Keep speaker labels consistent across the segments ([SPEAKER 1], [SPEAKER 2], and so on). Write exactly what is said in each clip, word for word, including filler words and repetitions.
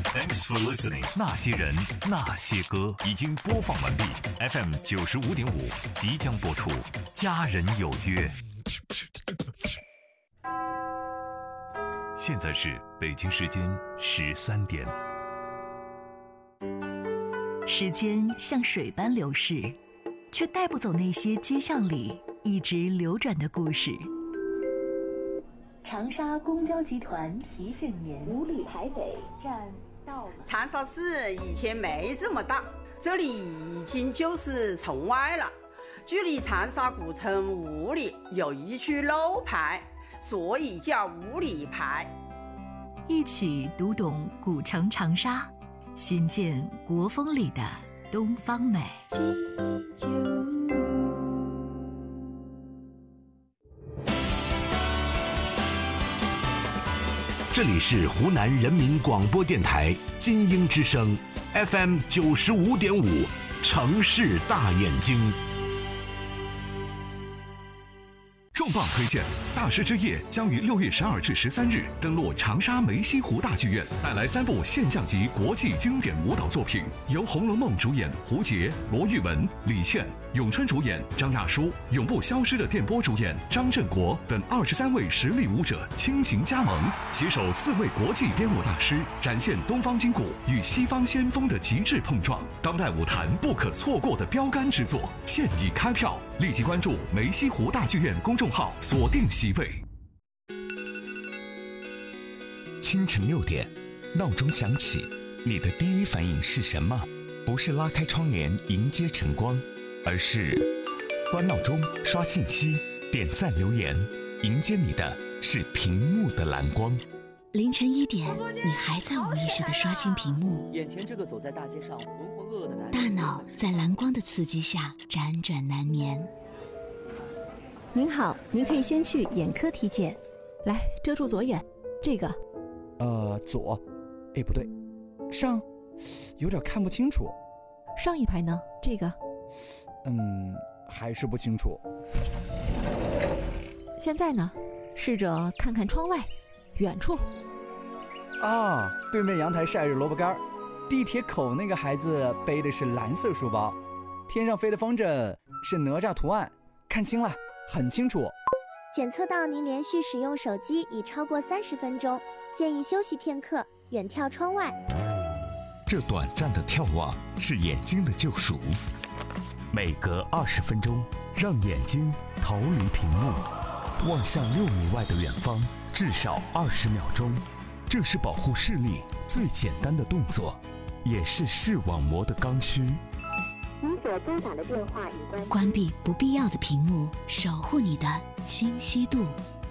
[SPEAKER 1] Thanks for listening。那些人，那些歌已经播放完毕。F M 九十五点五即将播出。家人有约。现在是北京时间十三点。
[SPEAKER 2] 时间像水般流逝，却带不走那些街巷里一直流转的故事。
[SPEAKER 3] 长沙公交集团提醒您：五里台北站到了。
[SPEAKER 4] 长沙市以前没这么大，这里已经就是城外了。距离长沙古城五里有一区路牌，所以叫五里牌。
[SPEAKER 2] 一起读懂古城长沙，寻见国风里的东方美。
[SPEAKER 1] 这里是湖南人民广播电台金鹰之声 F M 九十五点五，城市大眼睛。
[SPEAKER 5] 重磅推荐，大师之夜将于六月十二至十三日登陆长沙梅溪湖大剧院，带来三部现象级国际经典舞蹈作品，由《红楼梦》主演胡洁、罗玉文、李倩，咏春主演张亚舒，永不消失的电波主演张振国等二十三位实力舞者倾情加盟，携手四位国际编舞大师，展现东方筋骨与西方先锋的极致碰撞，当代舞坛不可错过的标杆之作，现已开票，立即关注梅溪湖大剧院公众号，锁定席位。
[SPEAKER 6] 清晨六点，闹钟响起，你的第一反应是什么？不是拉开窗帘迎接晨光，而是关闹钟、刷信息、点赞留言，迎接你的是屏幕的蓝光。
[SPEAKER 7] 凌晨一点，你还在无意识地刷新屏幕，
[SPEAKER 8] 眼前这个走在大街上浑浑噩噩的男人，
[SPEAKER 7] 大脑在蓝光的刺激下辗转难眠。
[SPEAKER 9] 您好，您可以先去眼科体检。
[SPEAKER 10] 来，遮住左眼，这个。
[SPEAKER 11] 呃，左，哎，不对，上，有点看不清楚。
[SPEAKER 10] 上一排呢？这个。
[SPEAKER 11] 嗯，还是不清楚。
[SPEAKER 10] 现在呢？试着看看窗外，远处。
[SPEAKER 11] 啊，对面阳台晒着萝卜干，地铁口那个孩子背的是蓝色书包，天上飞的风筝是哪吒图案，看清了，很清楚。
[SPEAKER 12] 检测到您连续使用手机已超过三十分钟，建议休息片刻，远眺窗外。
[SPEAKER 6] 这短暂的眺望是眼睛的救赎，每隔二十分钟，让眼睛逃离屏幕，望向六米外的远方，至少二十秒钟。这是保护视力最简单的动作，也是视网膜的刚需。
[SPEAKER 12] 您所拨打的电话已关机。
[SPEAKER 7] 关闭不必要的屏幕，守护你的清晰度。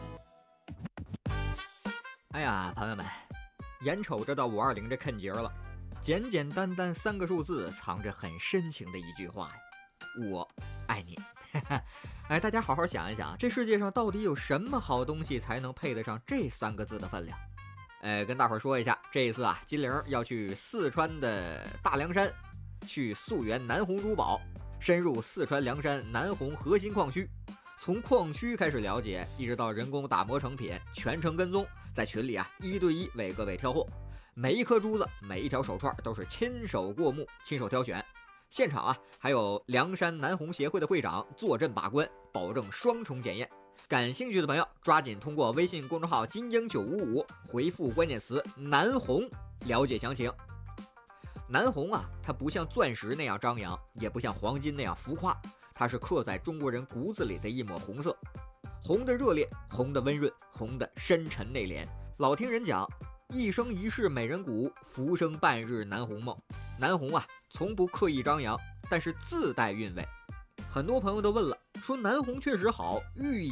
[SPEAKER 13] 哎呀，朋友们，眼瞅着到五二零这坎节了，简简单单三个数字，藏着很深情的一句话呀：我爱你。哎，大家好好想一想，这世界上到底有什么好东西才能配得上这三个字的分量？哎，跟大伙儿说一下，这一次啊，金玲要去四川的大凉山，去溯源南红珠宝，深入四川凉山南红核心矿区，从矿区开始了解，一直到人工打磨成品，全程跟踪，在群里啊一对一为各位挑货，每一颗珠子，每一条手串都是亲手过目，亲手挑选。现场啊还有凉山南红协会的会长坐镇把关，保证双重检验。感兴趣的朋友抓紧通过微信公众号金鹰九五五回复关键词南红了解详情。南红啊，它不像钻石那样张扬，也不像黄金那样浮夸，它是刻在中国人骨子里的一抹红色，红的热烈，红的温润，红的深沉内敛。老听人讲，一生一世美人骨，浮生半日南红梦。南红啊，从不刻意张扬，但是自带韵味。很多朋友都问了，说南红确实好，寓意